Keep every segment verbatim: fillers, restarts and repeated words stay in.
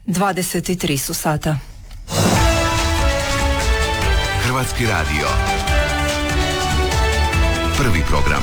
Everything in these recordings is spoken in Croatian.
dvadeset tri su sata. Hrvatski radio. Prvi program.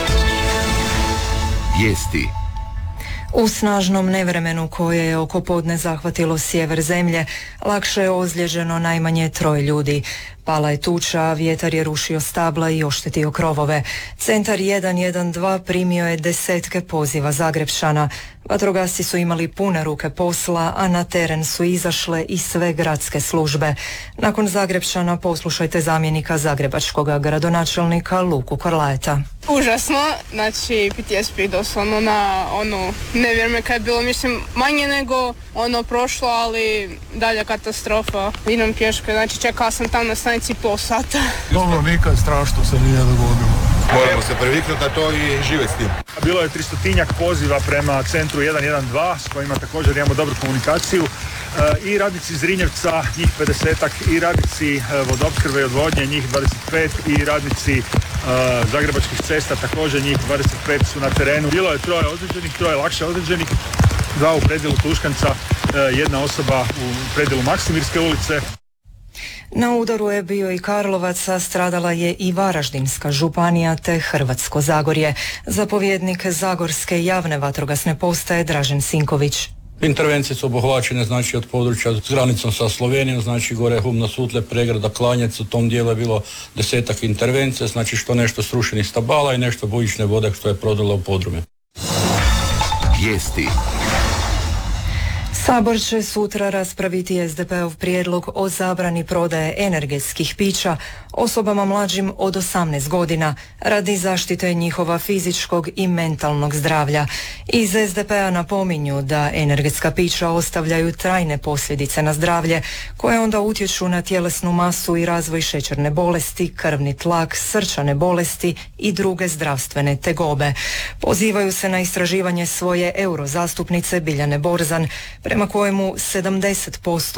Vijesti. U snažnom nevremenu koje je oko podne zahvatilo sjever zemlje, lakše je ozlijeđeno najmanje troje ljudi. Pala je tuča, a vjetar je rušio stabla i oštetio krovove. Centar jedan jedan dva primio je desetke poziva Zagrepčana. Vatrogasci su imali pune ruke posla, a na teren su izašle i sve gradske službe. Nakon Zagrepčana poslušajte zamjenika zagrebačkog gradonačelnika Luku Korlajeta. Užasno, znači P T S D doslovno na ono nevrijeme kad je bilo, mislim, manje nego ono prošlo, ali dalja katastrofa. Idem pješke, znači čekala sam tam na stanici pol sata. Dobro, nikad strašno se nije dogodilo. Moramo se previknuti na to i živjeti s tim. Bilo je tristotinjak poziva prema centru jedan jedan dva s kojima također imamo dobru komunikaciju. I radnici Zrinjevca, njih pedesetak, i radnici vodoopskrbe i odvodnje, njih dvadeset pet, i radnici uh, Zagrebačkih cesta, također njih dvadeset pet su na terenu. Bilo je troje ozlijeđenih, troje lakše ozlijeđenih, dva u predjelu Tuškanca, uh, jedna osoba u predjelu Maksimirske ulice. Na udaru je bio i Karlovac, a stradala je i Varaždinska županija te Hrvatsko Zagorje. Zapovjednik Zagorske javne vatrogasne postaje Dražen Sinković. Intervencije su obuhvaćene, znači, od područja s granicom sa Slovenijom, znači gore Humna, Sutle, Pregrada, Klanjec, u tom dijelu je bilo desetak intervencija, znači što nešto srušenih stabala i nešto bujične vode što je prodala u podrume. Vijesti. Sabor će sutra raspraviti S D P-ov prijedlog o zabrani prodaje energetskih pića osobama mlađim od osamnaest godina radi zaštite njihova fizičkog i mentalnog zdravlja. Iz S D P-a napominju da energetska pića ostavljaju trajne posljedice na zdravlje koje onda utječu na tjelesnu masu i razvoj šećerne bolesti, krvni tlak, srčane bolesti i druge zdravstvene tegobe. Pozivaju se na istraživanje svoje eurozastupnice Biljane Borzan, prema kojemu sedamdeset posto